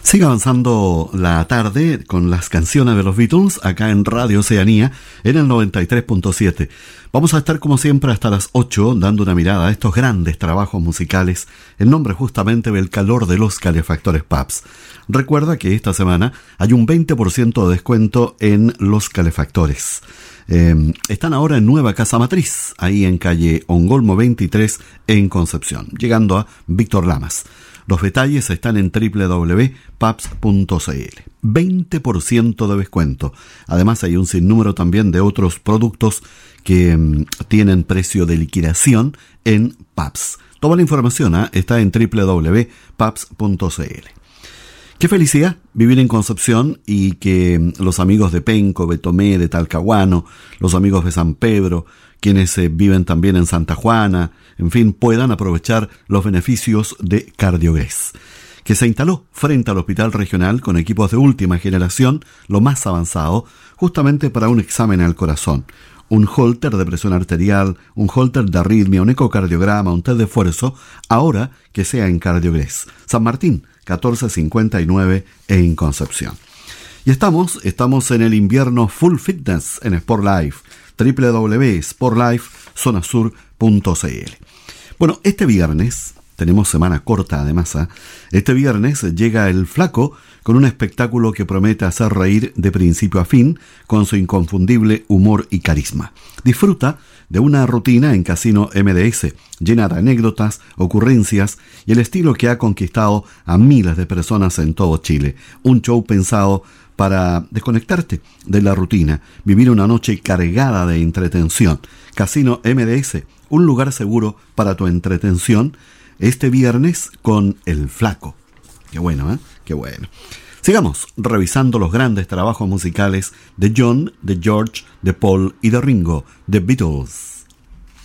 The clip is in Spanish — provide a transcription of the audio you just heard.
Sigue avanzando la tarde con las canciones de los Beatles acá en Radio Oceanía en el 93.7. Vamos a estar como siempre hasta las 8 dando una mirada a estos grandes trabajos musicales en nombre justamente del calor de los calefactores Pabst. Recuerda que esta semana hay un 20% de descuento en los calefactores. Están ahora en Nueva Casa Matriz, ahí en calle Ongolmo 23 en Concepción, llegando a Víctor Lamas. Los detalles están en www.pabst.cl. 20% de descuento. Además hay un sinnúmero también de otros productos que tienen precio de liquidación en Pabst. Toda la información está en www.pabst.cl. Qué felicidad vivir en Concepción y que los amigos de Penco, de Tomé, de Talcahuano, los amigos de San Pedro, quienes viven también en Santa Juana, en fin, puedan aprovechar los beneficios de Cardiogres, que se instaló frente al Hospital Regional con equipos de última generación, lo más avanzado, justamente para un examen al corazón. Un holter de presión arterial, un holter de arritmia, un ecocardiograma, un test de esfuerzo, ahora que sea en Cardiogres. San Martín, 1459 en Concepción. Y estamos en el invierno Full Fitness en Sport Life, www.sportlifezonasur.cl. Bueno, este viernes, tenemos semana corta además, este viernes llega el Flaco con un espectáculo que promete hacer reír de principio a fin con su inconfundible humor y carisma. Disfruta de una rutina en Casino MDS, llena de anécdotas, ocurrencias y el estilo que ha conquistado a miles de personas en todo Chile. Un show pensado para desconectarte de la rutina, vivir una noche cargada de entretención. Casino MDS, un lugar seguro para tu entretención, este viernes con el Flaco. Qué bueno, ¿eh? Qué bueno. Sigamos revisando los grandes trabajos musicales de John, de George, de Paul y de Ringo, The Beatles.